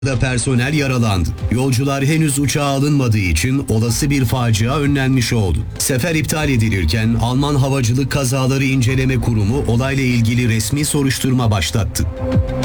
da personel yaralandı. Yolcular henüz uçağa alınmadığı için olası bir facia önlenmiş oldu. Sefer iptal edilirken Alman Havacılık Kazaları İnceleme Kurumu olayla ilgili resmi soruşturma başlattı.